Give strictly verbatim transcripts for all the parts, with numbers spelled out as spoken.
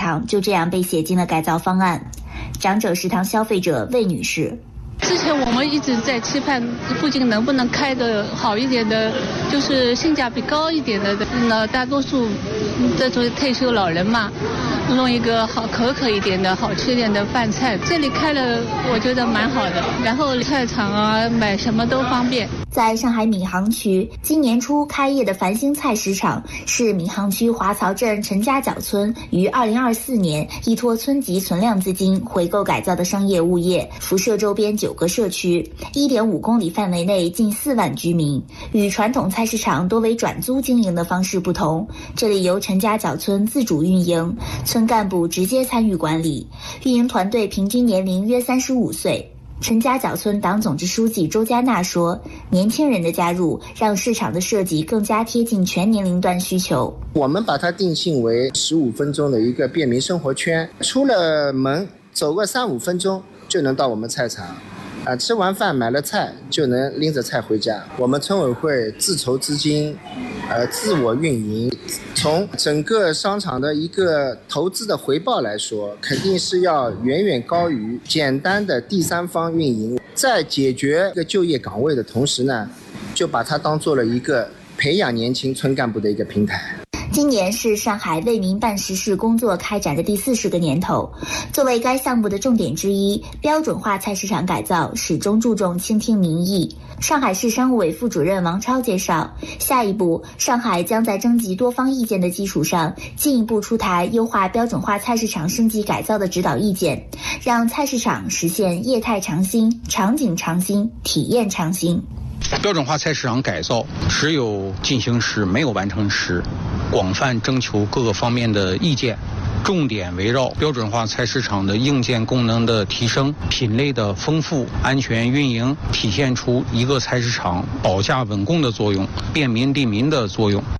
堂就这样被写进了改造方案。长者食堂消费者魏女士， 之前我们一直在期盼附近能不能开的好一点的，就是性价比高一点的。那大多数这种退休老人嘛，弄一个好可可一点的好吃一点的饭菜，这里开了我觉得蛮好的，然后菜场啊买什么都方便。 在上海闵行区，今年初开业的繁星菜市场是闵行区华漕镇陈家角村于二零二四年依托村级存量资金回购改造的商业物业，辐射周边九个社区，一点五公里范围内近四万居民。与传统菜市场多为转租经营的方式不同，这里由陈家角村自主运营，村干部直接参与管理，运营团队平均年龄约三十五岁。陈家角村党总支书记周佳娜说，年轻人的加入让市场的设计更加贴近全年龄段需求。 我们把它定性为十五分钟的一个便民生活圈，出了门走个三五分钟就能到我们菜场啊，吃完饭买了菜就能拎着菜回家。我们村委会自筹资金，呃，自我运营。从整个商场的一个投资的回报来说，肯定是要远远高于简单的第三方运营。在解决一个就业岗位的同时呢，就把它当做了一个培养年轻村干部的一个平台。 今年是上海为民办实事工作开展的第四十个年头，作为该项目的重点之一，标准化菜市场改造始终注重倾听民意。上海市商务委副主任王超介绍，下一步上海将在征集多方意见的基础上，进一步出台优化标准化菜市场升级改造的指导意见，让菜市场实现业态创新、场景创新、体验创新。 标准化菜市场改造只有进行时没有完成时，广泛征求各个方面的意见，重点围绕标准化菜市场的硬件功能的提升、品类的丰富、安全运营，体现出一个菜市场保价稳供的作用，便民利民的作用。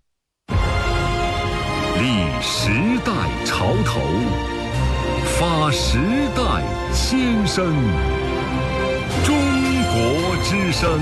立时代潮头，发时代先声，中国之声。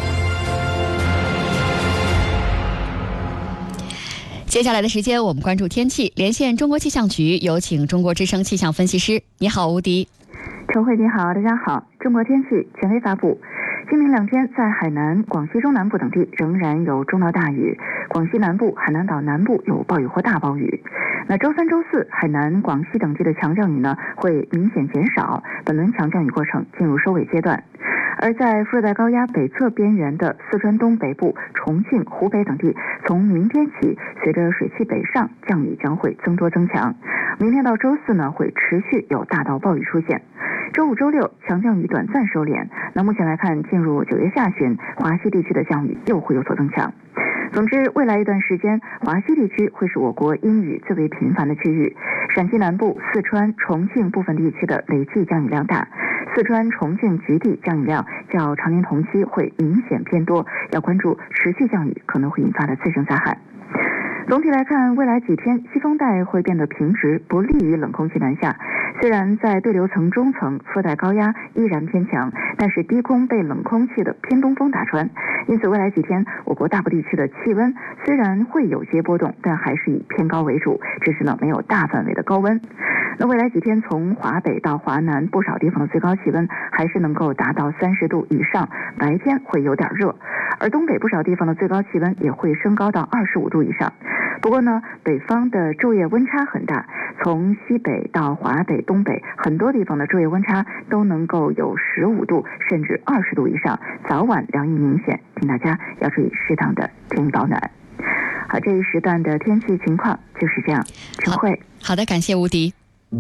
接下来的时间，我们关注天气，连线中国气象局，有请中国之声气象分析师。你好，吴迪。 陈慧你好，大家好。中国天气权威发布，今明两天在海南、广西中南部等地仍然有中到大雨，广西南部、海南岛南部有暴雨或大暴雨。那周三、周四，海南、广西等地的强降雨呢会明显减少，本轮强降雨过程进入收尾阶段。而在副热带高压北侧边缘的四川东北部、重庆、湖北等地，从明天起，随着水汽北上，降雨将会增多增强。明天到周四呢，会持续有大到暴雨出现。周五、周六强降雨短暂收敛。那目前来看，进入九月下旬，华西地区的降雨又会有所增强。总之，未来一段时间，华西地区会是我国阴雨最为频繁的区域。陕西南部、四川、重庆部分地区的累计降雨量大，四川、重庆局地降雨量较常年同期会明显偏多，要关注持续降雨可能会引发的次生灾害。总体来看，未来几天西风带会变得平直，不利于冷空气南下。虽然在对流层中层副带高压依然偏强，但是低空被冷空气的偏东风打穿，因此未来几天我国大部地区的气温虽然会有些波动，但还是以偏高为主，只是呢没有大范围的高温。那未来几天从华北到华南不少地方的最高气温还是能够达到三十度以上，白天会有点热，而东北不少地方的最高气温也会升高到二十五度以上。不过呢，北方的昼夜温差很大，从西北到华北、东北很多地方的昼夜温差都能够有十五度甚至二十度以上，早晚凉意明显，请大家要注意适当的添衣保暖。好，这一时段的天气情况就是这样。陈慧， 好的，感谢吴迪。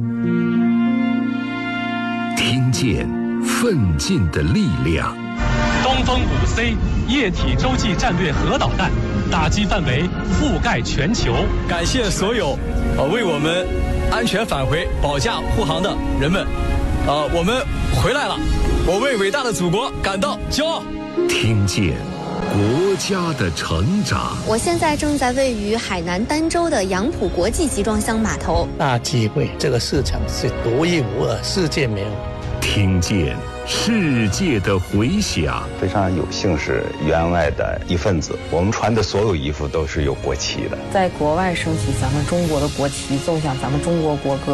听见奋进的力量。 东风五 C 液体洲际战略核导弹打击范围覆盖全球。 感谢所有呃为我们安全返回保驾护航的人们，呃，我们回来了，我为伟大的祖国感到骄傲。 听见国家的成长。 我现在正在位于海南儋州的杨浦国际集装箱码头。 大机会，这个市场是独一无二，世界没有。 听见世界的回响。 非常有幸是员外的一份子，我们穿的所有衣服都是有国旗的。 在国外升起咱们中国的国旗，奏响咱们中国国歌。